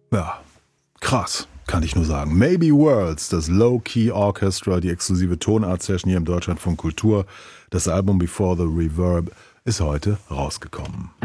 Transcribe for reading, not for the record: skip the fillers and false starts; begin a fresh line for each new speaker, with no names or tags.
Ja, krass, kann ich nur sagen. Maybe Worlds, das Low-Key Orchestra, die exklusive Tonart-Session hier im Deutschlandfunk Kultur. Das Album Before the Reverb ist heute rausgekommen.